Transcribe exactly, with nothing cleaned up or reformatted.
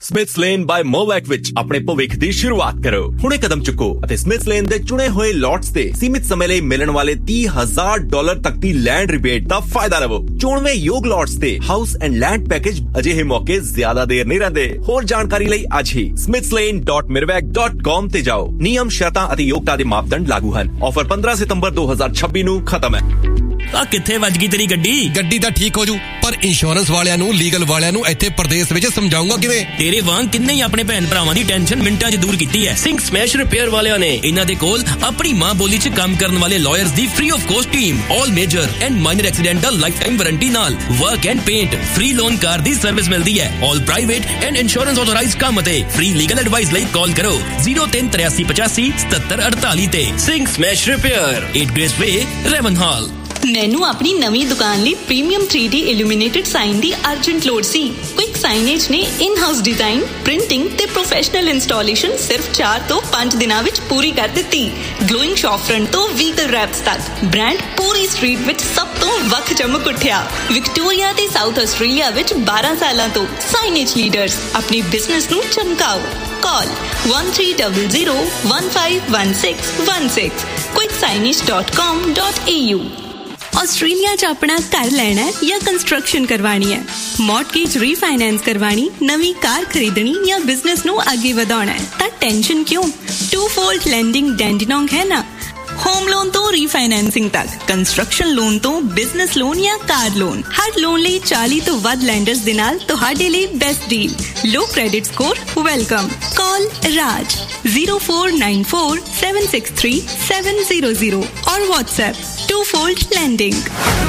ਸਮਿਥਸ lane ਬਾਈ ਮੋਵੈਕ ਵਿੱਚ ਆਪਣੇ ਭਵਿੱਖ ਦੀ ਸ਼ੁਰੂਆਤ ਕਰੋ। ਹੁਣੇ ਕਦਮ ਚੁੱਕੋ ਅਤੇ ਸਮਿਥਸ ਲੇਨ ਦੇ ਚੁਣੇ ਹੋਏ ਲੋਟਸ ਤੇ ਸੀਮਿਤ ਸਮੇਂ ਲਈ ਮਿਲਣ ਵਾਲੇ ਤੀਹ ਹਜ਼ਾਰ ਡਾਲਰ ਤੱਕ ਦੀ ਲੈਂਡ ਰਿਬੇਟ ਦਾ ਫਾਇਦਾ ਲਵੋ। ਚੋਣਵੇਂ ਯੋਗ ਲੋਟਸ ਤੇ ਹਾਊਸ ਐਂਡ ਲੈਂਡ ਪੈਕੇਜ ਅਜਿਹੇ ਮੌਕੇ ਜ਼ਿਆਦਾ ਦੇਰ ਨਹੀਂ ਰਹਿੰਦੇ। ਹੋਰ ਜਾਣਕਾਰੀ ਲਈ ਅੱਜ ਹੀ smiths lane dot mirwak dot com ਤੇ ਜਾਓ। ਨਿਯਮ ਸ਼ਰਤਾਂ ਅਤੇ ਯੋਗਤਾ ਦੇ ਮਾਪਦੰਡ ਲਾਗੂ ਹਨ। ਆਫਰ ਪੰਦਰਾਂ ਸਤੰਬਰ ਦੋ ਹਜ਼ਾਰ ਛੱਬੀ ਨੂੰ ਖਤਮ ਹੈ। ਆ ਕਿੱਥੇ ਵੱਜ ਗਈ ਤੇਰੀ ਗੱਡੀ? ਗੱਡੀ ਤਾਂ ਠੀਕ ਹੋ ਜੂ, ਪਰ ਇੰਸ਼ੋਰੈਂਸ ਵਾਲਿਆਂ ਨੂੰ, ਲੀਗਲ ਵਾਲਿਆਂ ਨੂੰ ਇੱਥੇ ਪ੍ਰਦੇਸ਼ ਵਿੱਚ ਸਮਝਾਉਂਗਾ ਕਿਵੇਂ? ਤੇਰੇ ਵਾਂਗ ਕਿੰਨੇ ਹੀ ਆਪਣੇ ਭੈਣ ਭਰਾਵਾਂ ਦੀ ਟੈਨਸ਼ਨ ਮਿੰਟਾਂ 'ਚ ਦੂਰ ਕੀਤੀ ਹੈ। ਸਿੰਘ ਸਮੈਸ਼ ਰਿਪੇਅਰ ਵਾਲਿਆਂ ਨੇ ਇਹਨਾਂ ਦੇ ਕੋਲ ਆਪਣੀ ਮਾਂ ਬੋਲੀ 'ਚ ਕੰਮ ਕਰਨ ਵਾਲੇ lawyers the free of cost team, all major and minor accidental life time warranty ਨਾਲ work and paint, free loan car the service ਮਿਲਦੀ ਹੈ। ਆਲ ਪ੍ਰਾਈਵੇਟ ਐਂਡ ਇੰਸ਼ੋਰੈਂਸ ਆਥੋਰਾਈਜ਼ਡ ਕੰਮ ਅਤੇ ਫ੍ਰੀ ਲੀਗਲ ਐਡਵਾਈਸ ਲਈ ਕਾਲ ਕਰੋ zero ਤਿੰਨ ਤਰਿਆਸੀ ਪਚਾਸੀ ਸਤੱਤਰ ਅੜਤਾਲੀ ਤੇ। Singh smash repair, eight Grace Way, ਰੈਵਨਹਾਲ। ਮੈਨੂੰ ਆਪਣੀ ਨਵੀਂ ਦੁਕਾਨ ਲਈ premium three D illuminated sign ਦੀ ਅਰਜੈਂਟ ਲੋੜ ਸੀ। ਕੁਇਕ ਸਾਈਨੇਜ ਨੇ ਇਨ ਹਾਊਸ ਡਿਜ਼ਾਈਨ, ਪ੍ਰਿੰਟਿੰਗ ਤੇ ਪ੍ਰੋਫੈਸ਼ਨਲ ਇੰਸਟਾਲੇਸ਼ਨ ਸਿਰਫ ਚਾਰ ਤੋਂ ਪੰਜ ਦਿਨਾਂ ਵਿੱਚ ਪੂਰੀ ਕਰ ਦਿੱਤੀ। ਗਲੋਇੰਗ ਸ਼ੌਪ ਫਰੰਟ ਤੋਂ ਵਹੀਕਲ ਰੈਪਸ ਤੱਕ ਬ੍ਰਾਂਡ ਪੂਰੀ ਸਟਰੀਟ ਵਿੱਚ ਸਭ ਤੋਂ ਵੱਖ ਚਮਕ ਉੱਠਿਆ। ਵਿਕਟੋਰੀਆ ਤੇ ਸਾਊਥ ਆਸਟ੍ਰੇਲੀਆ ਵਿੱਚ ਬਾਰਾਂ ਸਾਲਾਂ ਤੋਂ ਸਾਈਨੇਜ ਲੀਡਰਸ। ਆਪਣੀ ਬਿਜ਼ਨਸ ਨੂੰ ਚਮਕਾਓ। Call one three zero zero one five one six one six quick signage dot com dot a u। Australia 'ਚ ਆਪਣਾ ਘਰ ਲੈਣਾ ਹੈ ਜਾਂ ਕੰਸਟਰਕਸ਼ਨ ਕਰਵਾਣੀ ਹੈ, ਮੌਰਟਗੇਜ ਰੀਫਾਈਨੈਂਸ ਕਰਵਾਣੀ, ਨਵੀਂ ਕਾਰ ਖਰੀਦਣੀ ਜਾਂ ਬਿਜ਼ਨਸ ਨੂੰ ਅੱਗੇ ਵਧਾਉਣਾ ਹੈ ਤਾਂ ਟੈਨਸ਼ਨ ਕਿਉਂ? ਟੂ ਫੋਲਡ ਲੈਂਡਿੰਗ ਡੈਂਡੀਨੋਂਗ ਹੈ ਨਾ। ਹੋਮ ਲੋਨ ਤੋਂ ਰੀਫਾਈਨੈਂਸਿੰਗ ਤੱਕ, ਕੰਸਟਰਕਸ਼ਨ ਲੋਨ ਤੋਂ ਬਿਜ਼ਨਸ ਲੋਨ ਜਾਂ ਕਾਰ ਲੋਨ, ਹਰ ਲੋਨ ਲਈ ਚਾਲੀ ਤੋਂ ਵੱਧ ਲੈਂਡਰਸ ਦੇ ਨਾਲ ਤੁਹਾਡੇ ਲਈ best deal. Low credit score welcome. Call Raj zero four nine four seven six three seven zero zero or WhatsApp two fold lending।